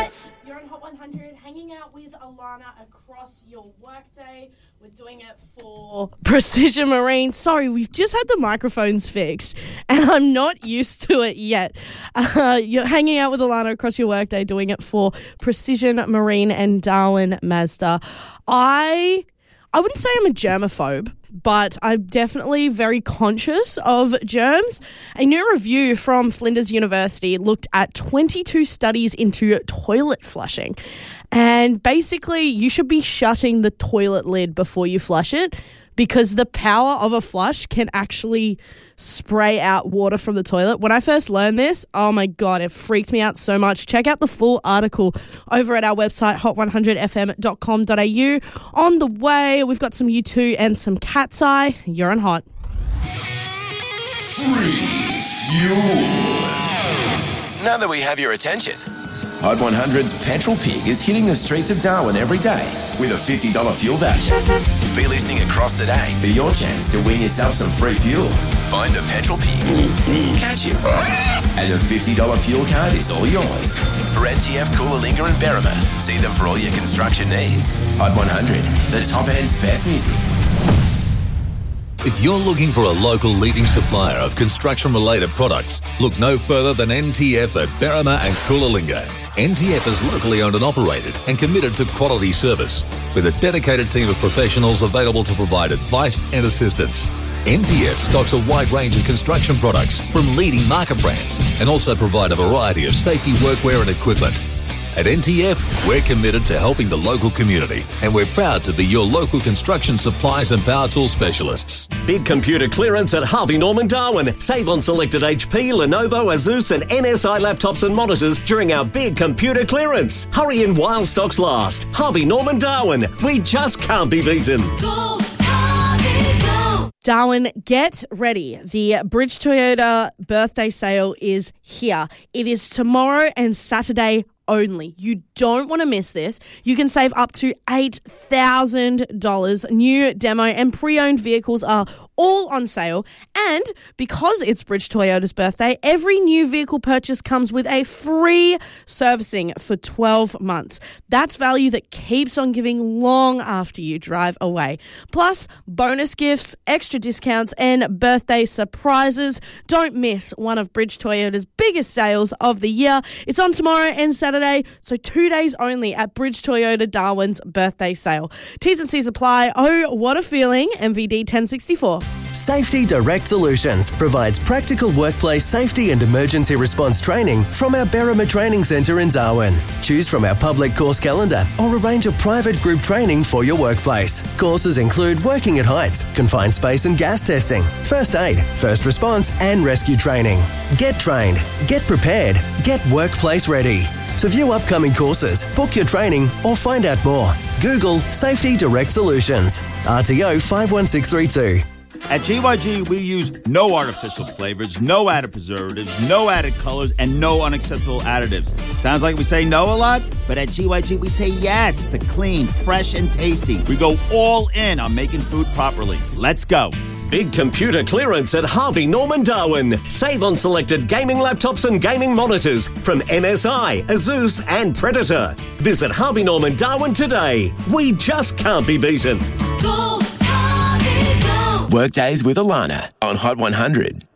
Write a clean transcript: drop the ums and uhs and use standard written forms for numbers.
Yes. You're on Hot 100, hanging out with Alana across your workday. We're doing it for Precision Marine. Sorry, we've just had the microphones fixed, and I'm not used to it yet. You're hanging out with Alana across your workday, doing it for Precision Marine and Darwin Mazda. I wouldn't say I'm a germaphobe, but I'm definitely very conscious of germs. A new review from Flinders University looked at 22 studies into toilet flushing. And basically, you should be shutting the toilet lid before you flush it, because the power of a flush can actually spray out water from the toilet. When I first learned this, oh my God, it freaked me out so much. Check out the full article over at our website, hot100fm.com.au. On the way, we've got some U2 and some Cat's Eye. You're on Hot. Free fuel. Now that we have your attention, Hot 100's Petrol Pig is hitting the streets of Darwin every day with a $50 fuel voucher. Be listening across the day for your chance to win yourself some free fuel. Find the Petrol Pig, catch him, and a $50 fuel card is all yours. For NTF, Coolalingga and Berrima, see them for all your construction needs. Hot 100, the top end's best music. If you're looking for a local leading supplier of construction-related products, look no further than NTF at Berrima and Coolalingga. NTF is locally owned and operated and committed to quality service, with a dedicated team of professionals available to provide advice and assistance. NTF stocks a wide range of construction products from leading market brands and also provide a variety of safety workwear and equipment. At NTF, we're committed to helping the local community, and we're proud to be your local construction supplies and power tool specialists. Big computer clearance at Harvey Norman Darwin. Save on selected HP, Lenovo, Asus and NSI laptops and monitors during our big computer clearance. Hurry in while stocks last. Harvey Norman Darwin. We just can't be beaten. Go, Harvey, go. Darwin, get ready. The Bridge Toyota birthday sale is here. It is tomorrow and Saturday only. You don't want to miss this. You can save up to $8,000. New demo and pre-owned vehicles are all on sale. And because it's Bridge Toyota's birthday, every new vehicle purchase comes with a free servicing for 12 months. That's value that keeps on giving long after you drive away. Plus, bonus gifts, extra discounts, and birthday surprises. Don't miss one of Bridge Toyota's biggest sales of the year. It's on tomorrow and Saturday, so 2 days only at Bridge Toyota Darwin's birthday sale. T's and C's apply. Oh, what a feeling. MVD 1064. Safety Direct Solutions provides practical workplace safety and emergency response training from our Berrima Training Centre in Darwin. Choose from our public course calendar or arrange a private group training for your workplace. Courses include working at heights, confined space and gas testing, first aid, first response and rescue training. Get trained, get prepared, get workplace ready. To view upcoming courses, book your training or find out more, Google Safety Direct Solutions. RTO 51632. At GYG, we use no artificial flavors, no added preservatives, no added colors, and no unacceptable additives. Sounds like we say no a lot, but at GYG, we say yes to clean, fresh, and tasty. We go all in on making food properly. Let's go. Big computer clearance at Harvey Norman Darwin. Save on selected gaming laptops and gaming monitors from MSI, Asus and Predator. Visit Harvey Norman Darwin today. We just can't be beaten. Go, Harvey, go. Workdays with Alana on Hot 100.